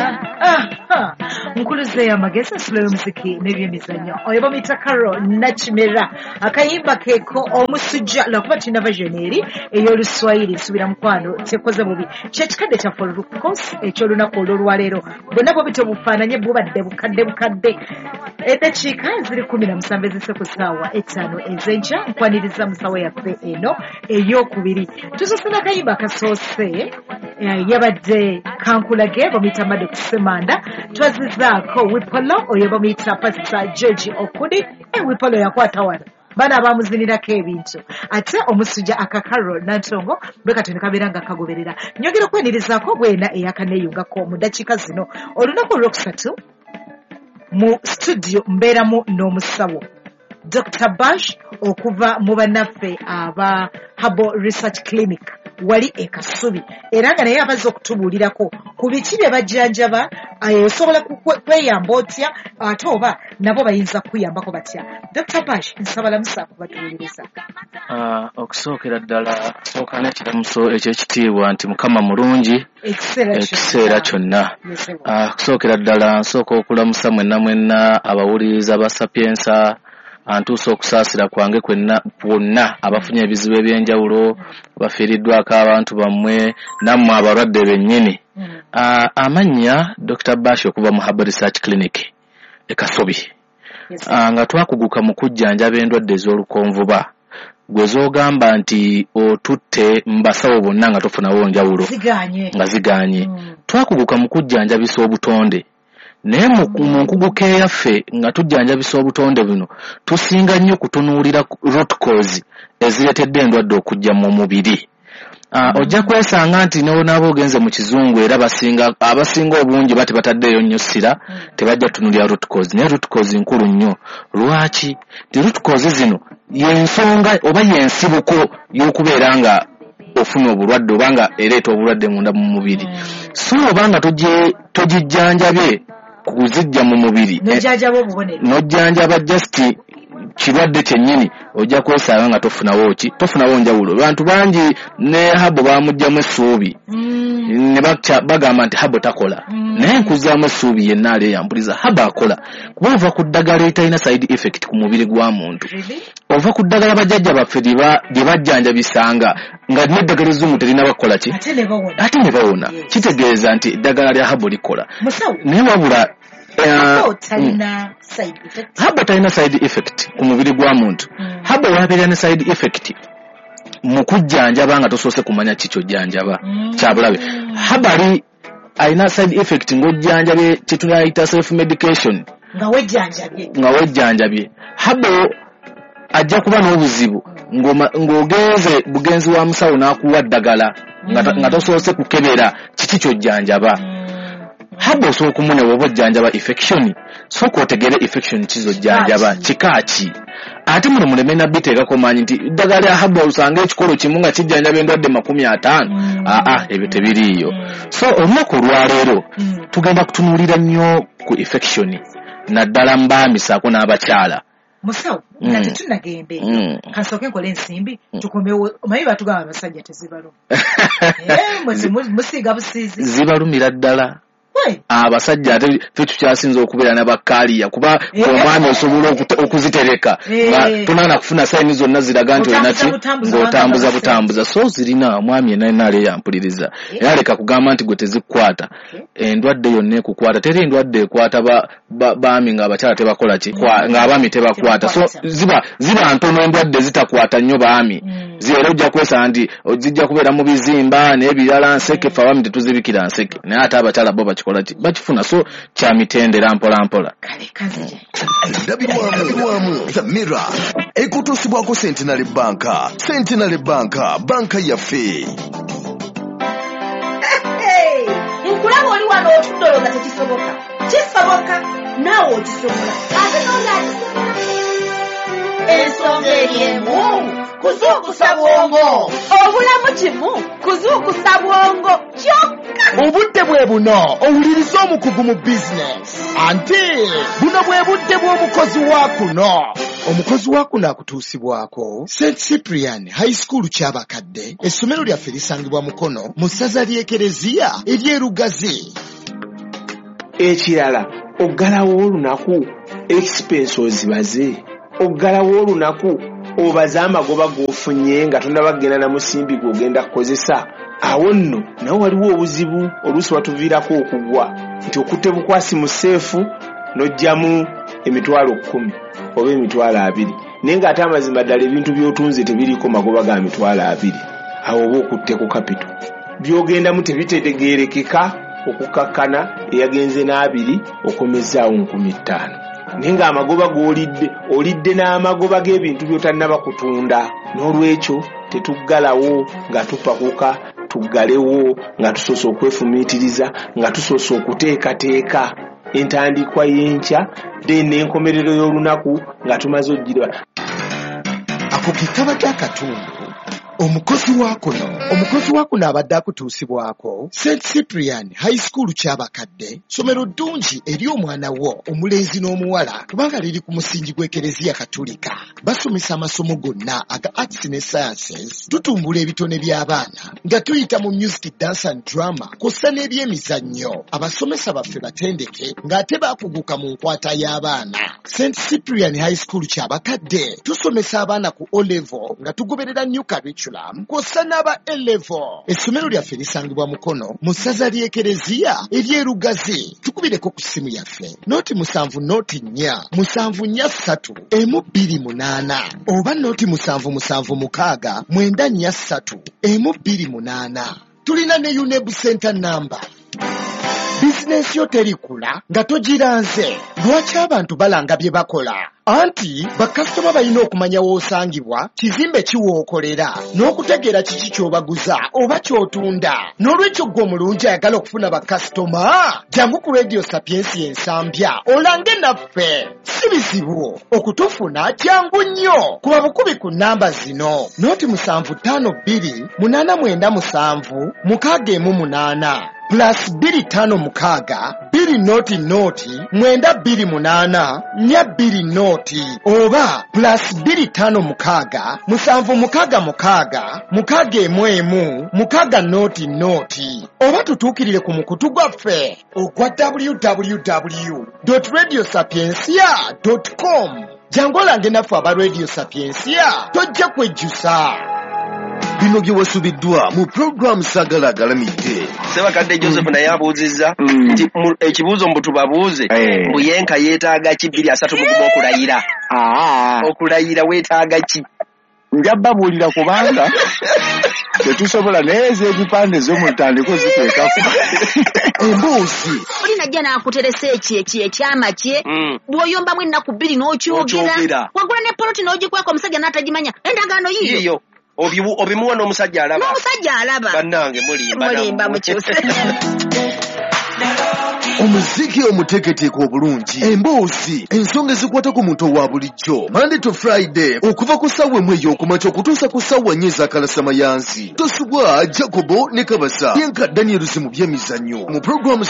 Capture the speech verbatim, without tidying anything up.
aha nkuluze amagezi asulayo muziki n'ebyemizannyo oyo bamuyita Carol Nakimera akayimba keeko omusujja lwakuba tulina version eri ey'oluswayiri nsubira mukwano tekoze bubi kyekikadde kyaffe olukosi ekyolunaku olwolwaleero bwonna bwo bito bufaananye bubadde bukadde bukadde eddakiika ziri kumi na musanvu ezise ku ssaawa etaano ez'enkya nkwaniriza musawo yaffe eno ey'okubiri tusosena akayimba akasoose yabadde kankulage bamuyita Maddox Semanda twazizaako Wipolo oyo bamuyita Pastor George Okudi Wipolo yakwata wano bana abamuzinirako ebintu ate omusujja aka Carol Nantongo bwe kati nekabeera nga kagoberera nyogera okwenirizaako bwena eyakaneeyungako mu ddakiika zino olunaku olwokusatu mu studio mbeeramu n'omusawo Doctor Bash okuva mu bannaffe aba Herbal Research Clinic wali ekasubi era nga naye abazze okutubuulirako ku biki bye bajjanjaba osobola kweyamba otya ate oba nabo bayinza kuyambako batya. Doctor Bash nsabala musa kubatuuliriza. Uh, okusookera ddala sookana ekiramuso ekyekitiibwa nti Mukama mulungi ekiseera kyonna. Okusookera ddala nsooka okulamusa mwenna mwenna abawuliriza ba Sapiensa antuusa okusaasira kwange kwenna bonna abafunye ebizibu ebyenjawulo bafiiriddwako abantu bammwe nammwe abalwadde bennyini. Uh, amannya Doctor Bash okuva mu Herbal Research Clinic e Kasubi. Yes, uh, nga twakuguka mu kujjanjaba endwadde ez'olukonvuba gwe z'ogamba nti otutte mbasawo bonna nga tofunawo njawulo nga ziganye. Mm. Twakuguka mu kujjanjabisa obutonde naye mu nkuguka eyaffe nga tujjanjabisa obutonde buno tusinga nnyo kutunuulira root cause ezireetedde endwadde okujja mu mubiri. Uh, ojja kwesanga nti n'onaaba ogenze mu kizungu era basinga abasinga obungi bati bataddeyo nnyo ssira tebajja tunuulira root cause naye root cause nkulu nnyo. Lwaki? Ti root cause zino y'ensonga oba y'ensibuko y'okubeera nga ofuna obulwadde oba nga ereeta obulwadde munda mu mubiri. So oba nga togijjanjabye kuzijja mu mubiri n'ojjanjaba just kirwadde kyennyini ojja kwesanga nga tofunawo ki tofunawo njawulo. Bantu bangi ne habo bamugjamu essuubi ne bagamba nti habo takola naye nkuzaamu essuubi yenna aleyambuliza habo akola kuba ova ku ddagala etalina side effect ku mubiri gwa muntu. Ova ku ddagala bajjajja baffe gye bajjanjabisanga nga n'eddagala ezimu terina bakola ki ate ne bawona. Kitegeeza nti eddagala lya habo likola naye wabula Habo talina side effect. Habo talina side effect ku mubiri gwa muntu. Mm. Habo wabeera ne side effect mu kujjanjaba nga tosoose kumanya kikyo jjanjaba mm. kyabulabe. Habo ali alina side effect ng'ojjanjabe kye tunayita self medication nga wejjanjabye nga wejjanjabye. Habo ajja kuba n'obuzibu ng'ogenze bugenzi wa musawo n'akuwa ddagala mm. nga tosoose kukebera kiki kyojjanjaba. Mm. Habo osobola okumune bw'oba ojjanjaba infection sooka otegere infection kizo jjanjaba kikaaki ate muno muleme nabbi teekako maanyi nti ddagala lya habo olusanga ekikolo kimu nga kijjanjaba endwadde makumi ataano. Mm. Aa ebyo tebiriiyo. Mm. So olunaku olwaleero mm. tugenda kutunuulira nnyo ku infection naddala mbaami saako n'abakyala. Musawo nga mm. tetunagende mm. kasooke nkola ensimbi mm. tukomewo omanyi batugamba abasajja tezibaluma eh musiiga busiizi zibalumira ddala. Abasajja ate ffe tukyasinza okubeera n'abakkaaliya kuba omwami osobola okuzitereka tunaana kufuna sayini zonna ziraga nti olina ki ng'otambuza butambuza. So zirina omwami yenna yenna aleeyampuliriza era leka kugamba nti gwe tezikukwata endwadde yonna ekukwata. Teri endwadde ekwata baami ng'abakyala tebakola ki ng'abaami tebakwata. So ziba ziba ntono endwadde zitakwata nnyo baami era ojja kwesanga nti zijja kubeera mu bizimba n'ebirala nseke ffe abaami tetuzibikira nseke naye ate abakyala bo bakikola ki bakifuna. So kya mitendera mpola mpola. Ndabirwamu Zamira ekutuusibwako Centenary Bank. Centenary Bank banka yaffe. Nkulaba oli wano otudoloza tekisoboka kisoboka naawe okisobola ate n'onaakisobola. Ensonga eriemu kuzuukusa bwongo obulamu kimu kuzuukusa bwongo kyokka. Obudde bwe buno owuliriza omukugu mu bizinesi ante buno bwe budde bw'omukozi wa kuno. Omukozi wa kuno akutuusibwako Saint Cyprian High School ky'abakadde. Essomero lyaffe lisangibwa Mukono mu ssaza ly'Ekereziya ery'e Lugazi. ekirala oggalawo olunaku expense ozibaze oggalawo olunaku obaze amagoba g'ofunye nga tonnabagenda na musimbi gw'ogenda kukozesa awo nno nawe waliwo obuzibu oluusi watuviirako okugwa nti okutte bukwasi mu seefu n'ojjamu emitwalo kkumi oba emitwalo abiri naye ng'ate amazima ddala ebintu by'otunze tebiriiko magoba ga mitwalo abiri awo oba okutte ku kapito by'ogendamu tebitegeerekeka okukakkana eyagenze n'abiri okomezaawo nkumi ttaano naye ng'amagoba g'olidde olidde n'amagoba g'ebintu by'otannaba kutunda n'olwekyo tetuggalawo nga tupakuka tuggalewo nga tusoose okwefumiitiriza nga tusoose okuteekateeka entandikwa y'enkya then n'enkomerero y'olunaku nga tumaze oggira ako ke kabadde akatundu omukozi wakuno omukozi wakuno abadde akutuusibwako Saint Cyprian High School ky'abakadde somero ddungi eri omwana wo omulenzi n'omuwala kubanga liri ku musingi gw'ekereziya katolika basomesa amasomo gonna aga arts ne sciences tutumbula ebitone by'abaana nga tuyita mu music dance and drama kw'ossa n'ebyemizannyo abasomesa baffe batendeke ng'ate baakuguka mu nkwata y'abaana Saint Cyprian High School ky'abakadde tusomesa abaana ku O level nga tugoberera new curriculum kw'ossa n'aba A level. Essomero lyaffe lisangibwa Mukono mu ssaza ly'ekereziya ery'erugazi. Tukubireko ku ssimu yaffe nooti musanvu nooti nnya musanvu nnya ssatu emu bbiri munaana oba nooti musanvu musanvu mukaaga mwenda nnya ssatu emu bbiri munaana. Tulina ne U N E B center number. Bizinensi yo terikula nga togiranze. Lwaki abantu balanga bye bakola? Anti bakasitoma balina okumanya w'osangibwa, kizimbe kiwookolera, n'okutegeera kiki ky'obaguza oba ky'otunda. N'olwekyo gwe omulungi ayagala okufuna bakasitoma, jangu ku Radio Sapiensi ensambya olange naffe. Si bizibu okutufuna kyangu nnyo. Kuba bukubi ku nnamba zino nooti musanvu ttaano bbiri munaana mwenda musanvu mukaaga emu munaana plus bbiri ttaano mukaaga bbiri nooti nooti mwenda bbiri munaana nnya bbiri nooti oba plus bbiri ttaano mukaaga musanvu mukaaga mukaaga mukaaga emu emu mukaaga nooti nooti oba tutuukirire ku mukutu gwaffe ogwa w w w dot radio sapiensia dot com. Jangu olange naffe aba Radio Sapiensia tojja kwejjusa. Bino bye wasubiddwa mu program Sagala agalamidde. Sebakadde Joseph naye abuuzizza nti ekibuuzo mbu tubabuuze mbu yenka yeetaaga ki bbiri asatu mu gumu okulayira. Okulayira weetaaga ki? Njababuulira kubanga tetusobola naye ez'ebipande zo mu ntandiko ziteekako. Emboozi oli najja n'akuteresa ekyeki ekyama kye bw'oyombamu ennaku bbiri n'okyogera wagula ne poloti n'ogikweka omusajja n'atagimanya endagaano yiyo obimuwa n'omusajja alaba n'omusajja alaba bannange mulimba mulimba mukyuse. omuziki omuteeketeeke obulungi emboozi ensonga ezikwata ku muntu owa bulijjo Monday to Friday okuva ku ssaawa emu ey'okumakya okutuusa ku ssaawa nnya ez'akalasamayanzi tosubwa Jacobo ne Kabasa yenka Daniel mu by'emizannyo mu program